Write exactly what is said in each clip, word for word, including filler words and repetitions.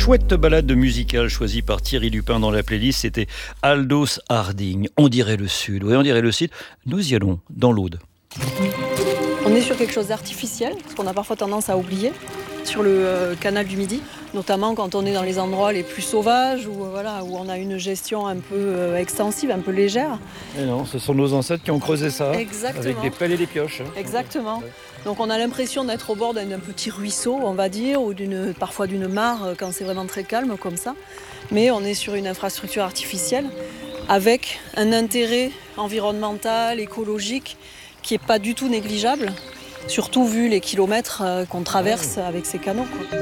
Chouette balade musicale choisie par Thierry Lupin dans la playlist, c'était Aldous Harding. On dirait le Sud, oui, on dirait le Sud. Nous y allons, dans l'Aude. On est sur quelque chose d'artificiel, ce qu'on a parfois tendance à oublier, sur le euh, canal du Midi, notamment quand on est dans les endroits les plus sauvages, où, euh, voilà, où on a une gestion un peu euh, extensive, un peu légère. Et non, ce sont nos ancêtres qui ont creusé ça, Exactement. Avec des pelles et des pioches. Exactement. Ouais. Donc on a l'impression d'être au bord d'un petit ruisseau, on va dire, ou d'une, parfois d'une mare, quand c'est vraiment très calme comme ça. Mais on est sur une infrastructure artificielle, avec un intérêt environnemental, écologique, qui n'est pas du tout négligeable, surtout vu les kilomètres qu'on traverse avec ces canaux, quoi.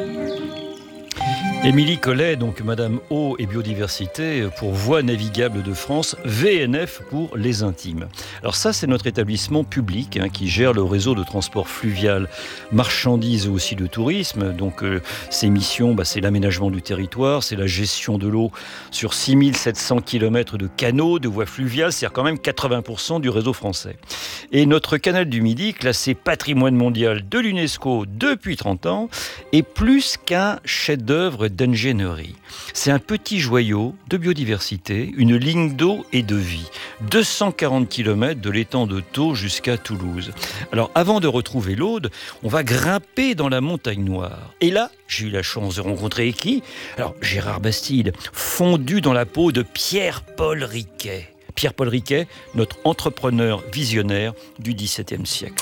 Émilie Collet, donc Madame Eau et Biodiversité pour Voies navigables de France, V N F pour les intimes. Alors ça, c'est notre établissement public hein, qui gère le réseau de transport fluvial, marchandises et aussi de tourisme. Donc euh, ses missions, bah, c'est l'aménagement du territoire, c'est la gestion de l'eau sur six mille sept cents kilomètres de canaux, de voies fluviales, c'est-à-dire quand même quatre-vingts pour cent du réseau français. Et notre canal du Midi, classé patrimoine mondial de l'UNESCO depuis trente ans, est plus qu'un chef-d'œuvre d'ingénierie. C'est un petit joyau de biodiversité, une ligne d'eau et de vie. deux cent quarante kilomètres de l'étang de Thau jusqu'à Toulouse. Alors avant de retrouver l'Aude, on va grimper dans la montagne noire. Et là, j'ai eu la chance de rencontrer qui ? Alors Gérard Bastide, fondu dans la peau de Pierre-Paul Riquet. Pierre-Paul Riquet, notre entrepreneur visionnaire du dix-septième siècle.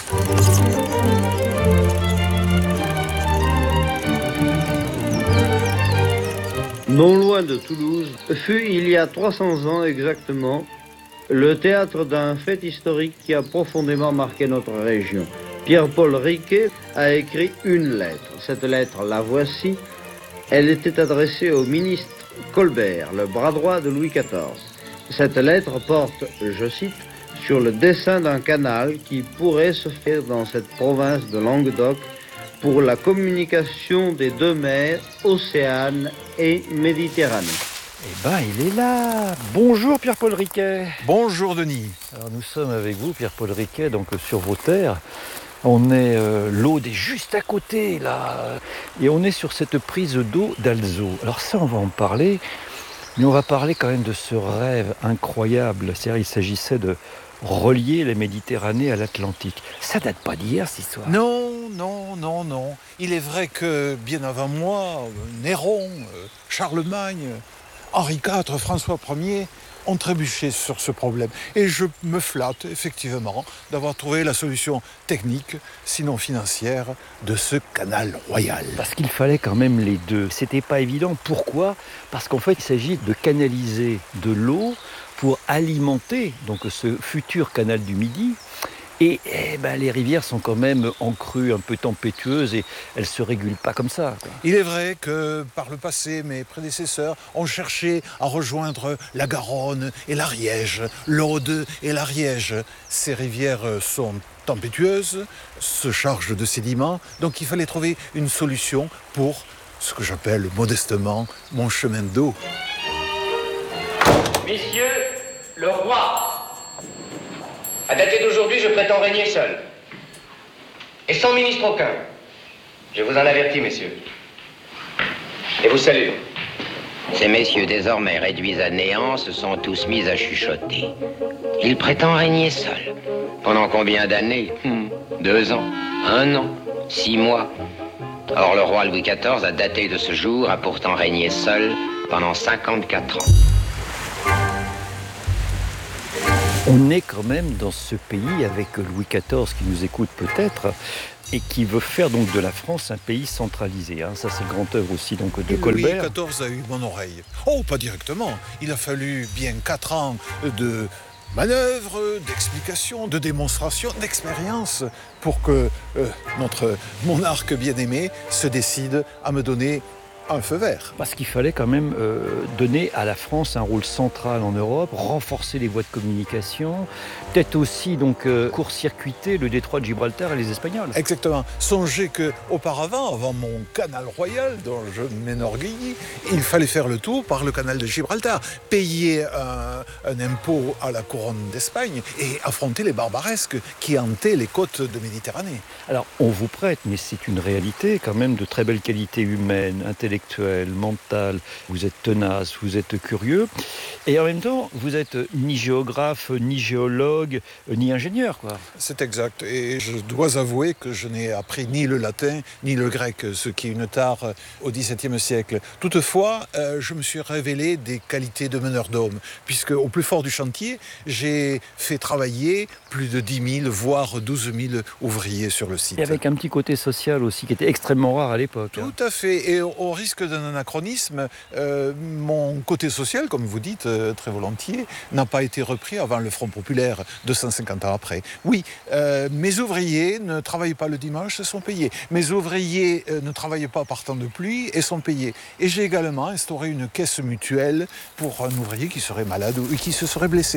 Non loin de Toulouse, fut il y a trois cents ans exactement, le théâtre d'un fait historique qui a profondément marqué notre région. Pierre-Paul Riquet a écrit une lettre. Cette lettre, la voici. Elle était adressée au ministre Colbert, le bras droit de Louis quatorze. Cette lettre porte, je cite, sur le dessin d'un canal qui pourrait se faire dans cette province de Languedoc pour la communication des deux mers, Océane et Méditerranée. Eh ben, il est là. Bonjour Pierre-Paul Riquet. Bonjour Denis. Alors nous sommes avec vous, Pierre-Paul Riquet, donc sur vos terres. On est, euh, l'Aude est juste à côté, là. Et on est sur cette prise d'eau d'Alzot. Alors ça, on va en parler. Mais on va parler quand même de ce rêve incroyable. C'est-à-dire, il s'agissait de relier la Méditerranée à l'Atlantique. Ça date pas d'hier, cette histoire. Non, non, non, non. Il est vrai que bien avant moi, Néron, Charlemagne, Henri quatre, François premier ont trébuché sur ce problème. Et je me flatte, effectivement, d'avoir trouvé la solution technique, sinon financière, de ce canal royal. Parce qu'il fallait quand même les deux. C'était pas évident. Pourquoi ? Parce qu'en fait, il s'agit de canaliser de l'eau pour alimenter donc ce futur canal du Midi. Et eh ben, les rivières sont quand même en crue, un peu tempétueuses, et elles ne se régulent pas comme ça, quoi. Il est vrai que par le passé, mes prédécesseurs ont cherché à rejoindre la Garonne et l'Ariège, l'Aude et l'Ariège. Ces rivières sont tempétueuses, se chargent de sédiments, donc il fallait trouver une solution pour ce que j'appelle modestement mon chemin d'eau. Messieurs, le roi, à dater d'aujourd'hui, je prétends régner seul. Et sans ministre aucun. Je vous en avertis, messieurs. Et vous salue. Ces messieurs, désormais réduits à néant, se sont tous mis à chuchoter. Il prétend régner seul. Pendant combien d'années ? hmm, Deux ans, un an, six mois. Or, le roi Louis quatorze, à dater de ce jour, a pourtant régné seul pendant cinquante-quatre ans. On est quand même dans ce pays avec Louis quatorze qui nous écoute peut-être et qui veut faire donc de la France un pays centralisé. Hein. Ça, c'est le grand œuvre aussi donc, de Colbert. Louis quatorze a eu mon oreille. Oh, pas directement. Il a fallu bien quatre ans de manœuvres, d'explications, de démonstrations, d'expériences pour que euh, notre monarque bien-aimé se décide à me donner un feu vert. Parce qu'il fallait quand même euh, donner à la France un rôle central en Europe, renforcer les voies de communication, peut-être aussi donc euh, court-circuiter le détroit de Gibraltar et les Espagnols. Exactement. Songez qu'auparavant, avant mon canal royal dont je m'enorgueillis, il fallait faire le tour par le canal de Gibraltar, payer un, un impôt à la couronne d'Espagne et affronter les barbaresques qui hantaient les côtes de Méditerranée. Alors, on vous prête, mais c'est une réalité quand même de très belle qualité humaine, intellectuelle, intellectuelle, mentale, vous êtes tenace, vous êtes curieux, et en même temps, vous êtes ni géographe, ni géologue, ni ingénieur, quoi. C'est exact, et je dois avouer que je n'ai appris ni le latin, ni le grec, ce qui est une tare au dix-septième siècle. Toutefois, euh, je me suis révélé des qualités de meneur d'hommes, puisque au plus fort du chantier, j'ai fait travailler plus de dix mille, voire douze mille ouvriers sur le site. Et avec un petit côté social aussi, qui était extrêmement rare à l'époque. Tout à fait, et au risque d'un anachronisme, euh, mon côté social, comme vous dites euh, très volontiers, n'a pas été repris avant le Front populaire, deux cent cinquante ans après. Oui, euh, mes ouvriers ne travaillent pas le dimanche et sont payés. Mes ouvriers euh, ne travaillent pas par temps de pluie et sont payés. Et j'ai également instauré une caisse mutuelle pour un ouvrier qui serait malade ou qui se serait blessé.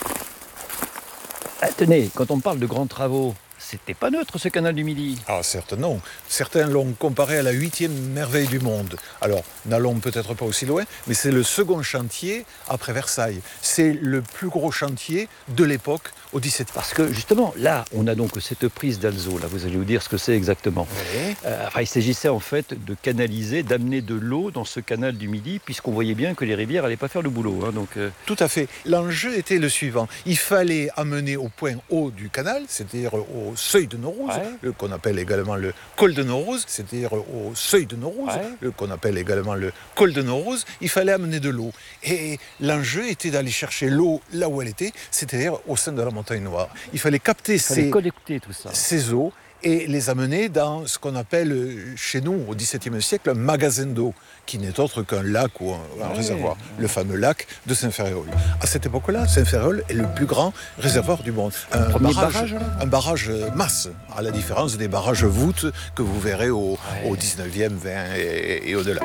Ah, tenez, quand on parle de grands travaux, c'était pas neutre ce canal du Midi. Ah certes non. Certains l'ont comparé à la huitième merveille du monde. Alors, n'allons peut-être pas aussi loin, mais c'est le second chantier après Versailles. C'est le plus gros chantier de l'époque au dix-septième. Parce que justement, là, on a donc cette prise d'Alzot. Là, vous allez vous dire ce que c'est exactement. Oui. Euh, enfin, il s'agissait en fait de canaliser, d'amener de l'eau dans ce canal du Midi, puisqu'on voyait bien que les rivières n'allaient pas faire le boulot. Hein, donc, euh... Tout à fait. L'enjeu était le suivant. Il fallait amener au point haut du canal, c'est-à-dire au seuil de Naurouse, ouais. le, qu'on appelle également le col de Naurouse, c'est-à-dire au seuil de Naurouse, ouais. le, qu'on appelle également le col de Naurouse, il fallait amener de l'eau. Et l'enjeu était d'aller chercher l'eau là où elle était, c'est-à-dire au sein de la montagne Noire. Il fallait capter il fallait ces, collecter tout ça. ces eaux et les amener dans ce qu'on appelle chez nous, au dix-septième siècle, un magasin d'eau, qui n'est autre qu'un lac ou un, un ouais, réservoir, ouais. le fameux lac de Saint-Ferréol. À cette époque-là, Saint-Ferréol est le plus grand réservoir du monde. Un Premier barrage, barrage, un barrage masse, à la différence des barrages voûtes que vous verrez au, ouais. au dix-neuvième, vingt et, et au-delà.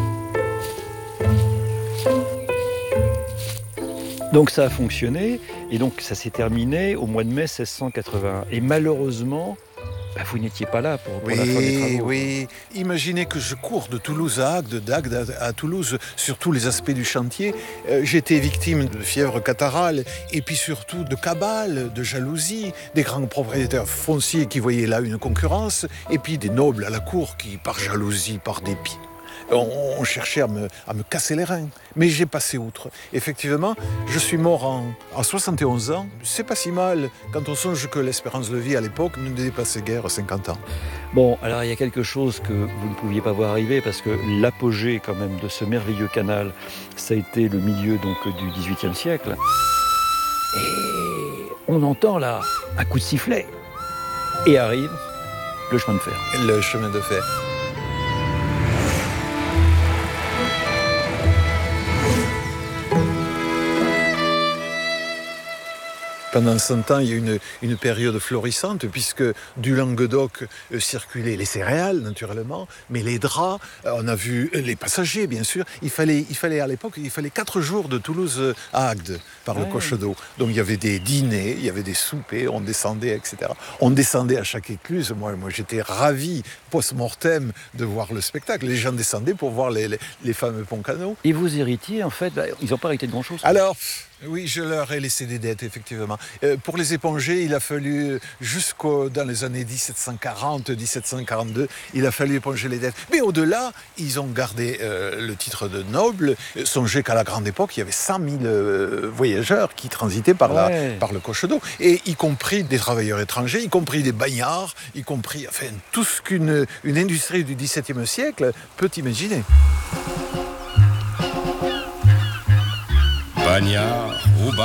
Donc ça a fonctionné, et donc ça s'est terminé au mois de mai seize cent quatre-vingt-un. Et malheureusement, bah, vous n'étiez pas là pour, pour oui, la fin des travaux. Oui, imaginez que je cours de Toulouse à Agde, d'Agde à, à Toulouse, sur tous les aspects du chantier. Euh, j'étais victime de fièvre catarrhale, et puis surtout de cabale, de jalousie, des grands propriétaires fonciers qui voyaient là une concurrence, et puis des nobles à la cour qui, par jalousie, par dépit, On, on cherchait à me, à me casser les reins. Mais j'ai passé outre. Effectivement, je suis mort en, en soixante et onze ans. C'est pas si mal quand on songe que l'espérance de vie à l'époque ne dépassait guère cinquante ans. Bon, alors il y a quelque chose que vous ne pouviez pas voir arriver, parce que l'apogée quand même de ce merveilleux canal, ça a été le milieu donc du dix-huitième siècle. Et on entend là un coup de sifflet. Et arrive le chemin de fer. Le chemin de fer. Pendant cent ans, il y a une, une période florissante, puisque du Languedoc euh, circulaient les céréales, naturellement, mais les draps, euh, on a vu les passagers, bien sûr. Il fallait, il fallait à l'époque, il fallait quatre jours de Toulouse à Agde, par ouais. le coche d'eau. Donc il y avait des dîners, il y avait des soupers, on descendait, et cetera. On descendait à chaque écluse. Moi, moi j'étais ravi, post-mortem, de voir le spectacle. Les gens descendaient pour voir les, les, les fameux ponts-canaux. Et vos héritiers, en fait, bah, ils n'ont pas hérité de grand-chose. Alors... Oui, je leur ai laissé des dettes, effectivement. Euh, pour les éponger, il a fallu, jusqu'au dans les années dix-sept cent quarante, dix-sept cent quarante-deux, il a fallu éponger les dettes. Mais au-delà, ils ont gardé euh, le titre de noble. Songez qu'à la grande époque, il y avait cent mille euh, voyageurs qui transitaient par, ouais. la, par le coche d'eau, et y compris des travailleurs étrangers, y compris des bagnards, y compris enfin, tout ce qu'une une industrie du dix-septième siècle peut imaginer. Bagnard au bar.